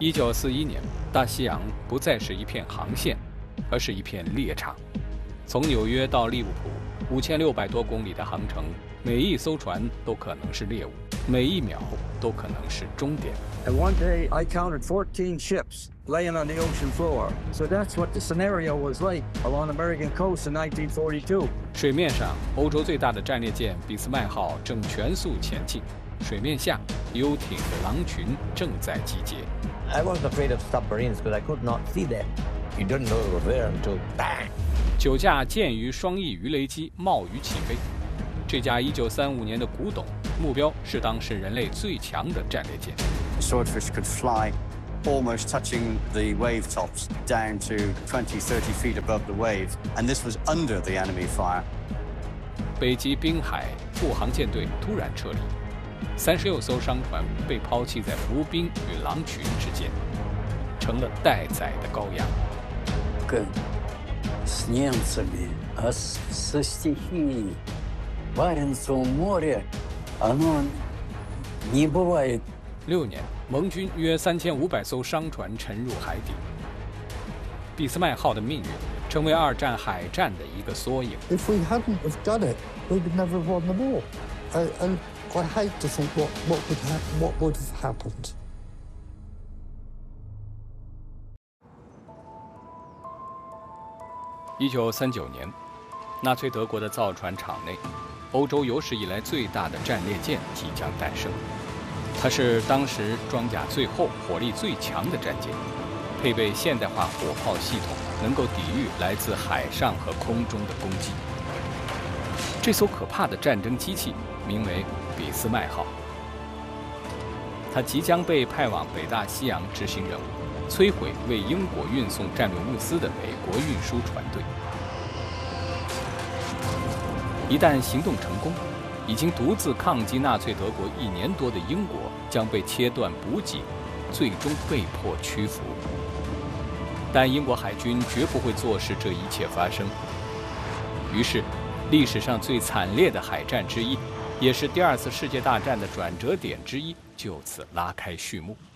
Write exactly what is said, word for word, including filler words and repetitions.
一九四一年，大西洋不再是一片航线，而是一片猎场。从纽约到利物浦，五千六百多公里的航程，每一艘船都可能是猎物，每一秒都可能是终点。 And one day I counted fourteen ships laying on the ocean floor. So that's what the scenario was like along the American coast in nineteen forty-two. 水面上，欧洲最大的战列舰俾斯麦号正全速前进；水面下，游艇的狼群正在集结。 I wasn't afraid of submarines because I could not see them. You didn't know they were there until bang. 九架剑鱼双翼鱼雷机冒雨起飞。这架一九三五年的古董，目标是当时人类最强的战列舰。 Swordfish could fly almost touching the wave tops down to twenty, thirty feet above the wave, and this was under the enemy fire. 北极滨海护航舰队突然撤离，三十六艘商船被抛弃在浮冰与狼群之间，成了待宰的羔羊。 С немцами, а со стихией Баренцево море, оно не бывает. 六年，盟军约三千五百艘商船沉入海底。俾斯麦号的命运成为二战海战的一个缩影。 If we hadn't have done it, we would never have won the war. And, and I hate to think what, what would happen, what would have happened. 一九三九年，纳粹德国的造船厂内，欧洲有史以来最大的战列舰即将诞生。它是当时装甲最厚、火力最强的战舰，配备现代化火炮系统，能够抵御来自海上和空中的攻击。这艘可怕的战争机器名为俾斯麦号，它即将被派往北大西洋执行任务。 摧毁为英国运送战略物资的美国运输船队。一旦行动成功，已经独自抗击纳粹德国一年多的英国将被切断补给，最终被迫屈服。但英国海军绝不会坐视这一切发生。于是，历史上最惨烈的海战之一，也是第二次世界大战的转折点之一，就此拉开序幕。